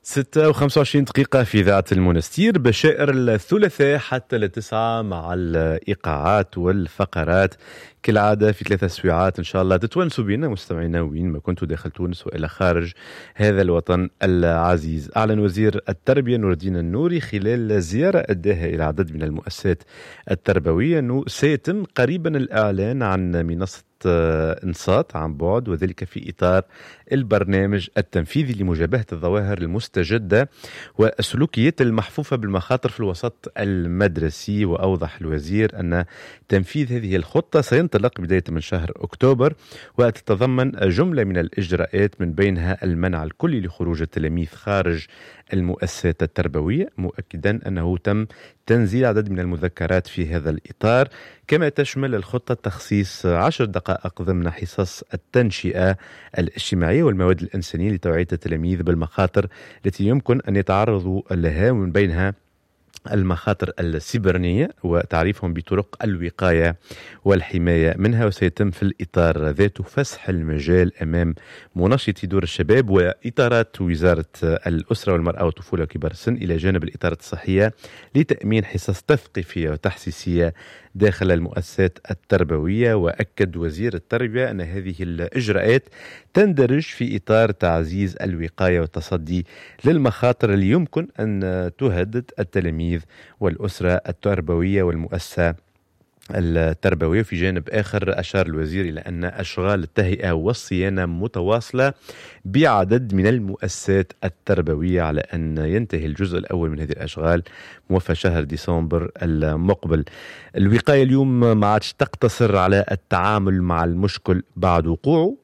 6:25 في إذاعة المنستير. بشائر الثلاثاء حتى لتسعة مع الإيقاعات والفقرات كالعادة في 3 سويعات إن شاء الله تتونسوا بنا مستمعينا وين ما كنتوا داخل تونس وإلى خارج هذا الوطن العزيز. أعلن وزير التربية نور الدين النوري خلال زيارة أداها إلى عدد من المؤسسات التربوية أنه سيتم قريبا الإعلان عن منصة انصات عن بعد، وذلك في إطار البرنامج التنفيذي لمجابهة الظواهر المستجدة والسلوكيات المحفوفة بالمخاطر في الوسط المدرسي. وأوضح الوزير أن تنفيذ هذه الخطة سينطلق بداية من شهر أكتوبر، وتتضمن جملة من الإجراءات من بينها المنع الكلي لخروج التلاميذ خارج المؤسسات التربوية، مؤكدا أنه تم تنزيل عدد من المذكرات في هذا الإطار. كما تشمل الخطة تخصيص 10 دقائق ضمن حصص التنشئة الاجتماعية والمواد الإنسانية لتوعية التلاميذ بالمخاطر التي يمكن أن يتعرضوا لها، ومن بينها المخاطر السيبرانية وتعريفهم بطرق الوقاية والحماية منها. وسيتم في الإطار ذاته فسح المجال أمام منشطي دور الشباب وإطارات وزارة الأسرة والمرأة والطفولة وكبار السن إلى جانب الإطارات الصحية لتأمين حصص تثقيفية وتحسيسية داخل المؤسسات التربوية. وأكد وزير التربية أن هذه الإجراءات تندرج في إطار تعزيز الوقاية والتصدي للمخاطر اللي يمكن أن تهدد التلاميذ والأسرة التربوية والمؤسسة التربوية. في جانب آخر أشار الوزير إلى أن أشغال التهيئة والصيانة متواصلة بعدد من المؤسسات التربوية على أن ينتهي الجزء الأول من هذه الأشغال موفى شهر ديسمبر المقبل. الوقاية اليوم ما عادش تقتصر على التعامل مع المشكل بعد وقوعه،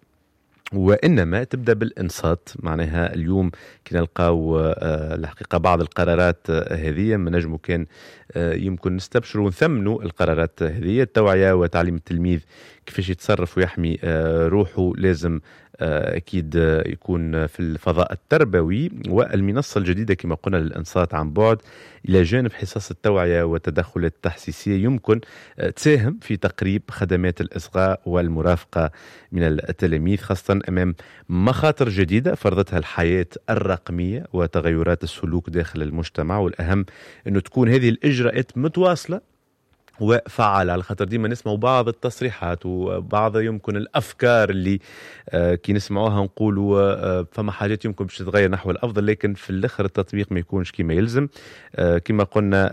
وإنما تبدأ بالإنصات. معناها اليوم كنا نلقاو الحقيقة بعض القرارات هذه ما نجمو كان يمكن نستبشروا ونثمنوا القرارات هذه. التوعية وتعليم التلميذ كيفاش يتصرف ويحمي روحه لازم أكيد يكون في الفضاء التربوي. والمنصة الجديدة كما قلنا للإنصات عن بعد إلى جانب حصص التوعية والتدخلات التحسيسية يمكن تساهم في تقريب خدمات الإصغاء والمرافقة من التلاميذ، خاصة أمام مخاطر جديدة فرضتها الحياة الرقمية وتغيرات السلوك داخل المجتمع. والأهم أنه تكون هذه الإجراءات متواصلة وفعالة، على خاطر ديما نسمعوا بعض التصريحات وبعض يمكن الأفكار اللي كي نسمعوها نقولوا فما حاجات يمكن باش تتغير نحو الأفضل، لكن في الآخر التطبيق ما يكونش كما يلزم. كما قلنا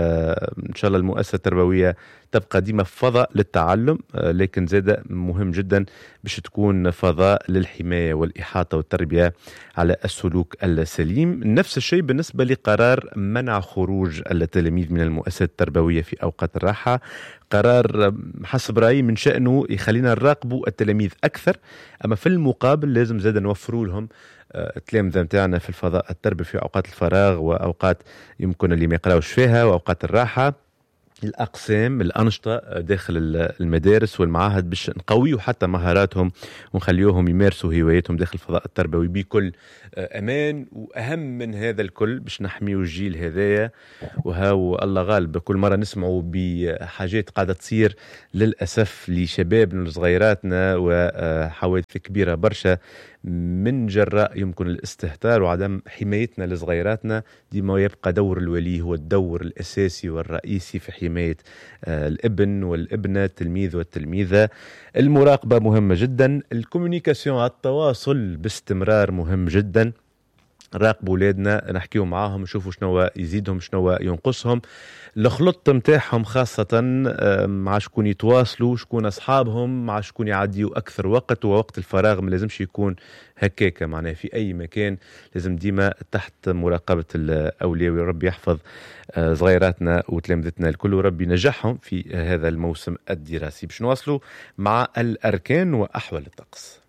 إن شاء الله المؤسسة التربوية تبقى ديما فضاء للتعلم، لكن زاد مهم جدا باش تكون فضاء للحماية والإحاطة والتربية على السلوك السليم. نفس الشيء بالنسبة لقرار منع خروج التلاميذ من المؤسسات التربوية في أوقات الراحة. قرار حسب رأيي من شأنه يخلينا نراقبوا التلاميذ أكثر، أما في المقابل لازم زاد نوفروا لهم التلامذة متاعنا في الفضاء التربوي في أوقات الفراغ وأوقات يمكن اللي ما يقراوش فيها وأوقات الراحة الأقسام الأنشطة داخل المدارس والمعاهد باش نقويوا حتى مهاراتهم ونخليوهم يمارسوا هواياتهم داخل الفضاء التربوي بكل أمان. وأهم من هذا الكل باش نحميوا الجيل هذايا. وهاو الله غالب كل مرة نسمعوا بحاجات قاعدة تصير للأسف لشبابنا وصغيراتنا وحوادث كبيرة برشا من جراء يمكن الاستهتار وعدم حمايتنا لصغيراتنا. ديما يبقى دور الولي هو الدور الأساسي والرئيسي في حماية الابن والابنة، التلميذ والتلميذة. المراقبة مهمة جدا، الكوميونيكاسيون التواصل باستمرار مهم جدا. راقبوا ولادنا، نحكيوا معاهم نشوفوا شنو يزيدهم شنو ينقصهم، الخلط متاعهم خاصة مع شكون يتواصلوا شكون أصحابهم مع شكون يعديوا أكثر وقت. ووقت الفراغ ما لازمش يكون هكاكا، معناه في أي مكان لازم ديما تحت مراقبة الأولياء. وربي يحفظ صغيراتنا وتلامذتنا الكل وربي نجحهم في هذا الموسم الدراسي. باش نواصلوا مع الأركان وأحوال الطقس.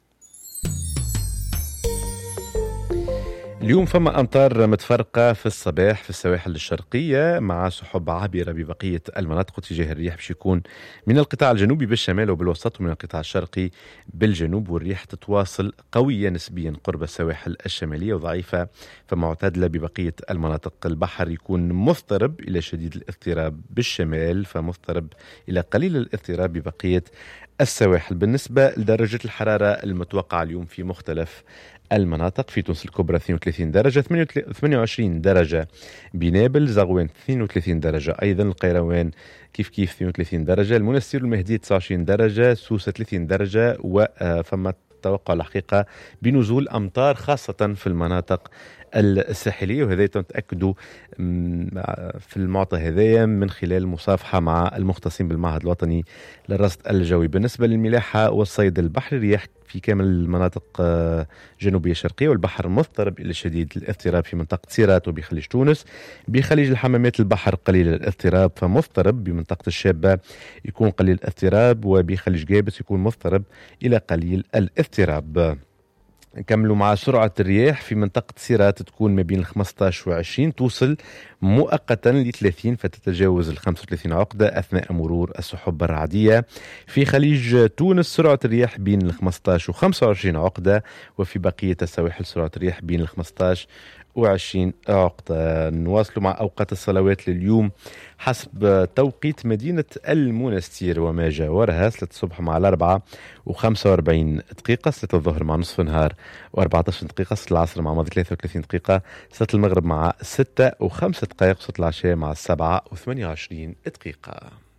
اليوم فما أمطار متفرقة في الصباح في السواحل الشرقية مع سحب عابرة ببقية المناطق، واتجاه الرياح باش يكون من القطاع الجنوبي بالشمال وبالوسط ومن القطاع الشرقي بالجنوب. والرياح تتواصل قوية نسبيا قرب السواحل الشمالية وضعيفة فمعتدلة ببقية المناطق. البحر يكون مضطرب إلى شديد الاضطراب بالشمال، فمضطرب إلى قليل الاضطراب ببقية السواحل. بالنسبة لدرجة الحرارة المتوقعة اليوم في مختلف المناطق. في تونس الكبرى 32 درجة، 28 درجة بنابل، زغوان 32 درجة أيضا، القيروان كيف 32 درجة، المنستير المهدي 29 درجة، سوسة 30 درجة، وفما توقع الحقيقة بنزول أمطار خاصة في المناطق الساحلية، وهذا تتأكدوا في المعطى هذايا من خلال مصافحة مع المختصين بالمعهد الوطني للرصد الجوي. بالنسبة للملاحة والصيد البحري، رياح في كامل المناطق الجنوبية الشرقية، والبحر مضطرب إلى شديد الاضطراب في منطقة سيرات وبخليج تونس. بخليج الحمامات البحر قليل الاضطراب فمضطرب، بمنطقة الشابة يكون قليل الاضطراب، وبخليج جابس يكون مضطرب إلى قليل الاضطراب. نكملوا مع سرعة الرياح في منطقة سيرات تكون ما بين 15 و 20، توصل مؤقتا ل 30 فتتجاوز ال 35 عقدة أثناء مرور السحب الرعدية. في خليج تونس سرعة الرياح بين ال 15 و 25 عقدة، وفي بقية السواحل سرعة الرياح بين ال 15 و20 عقدة. نواصلوا مع أوقات الصلوات لليوم حسب توقيت مدينة المنستير وما جاورها: 3 الصبح مع 4 و45 دقيقة، 3 الظهر مع نصف نهار و14 دقيقة، 6 العصر مع ماضي 33 دقيقة، 6 المغرب مع 6 و5 دقائق، 6 العشاء مع 7 و28 دقيقة.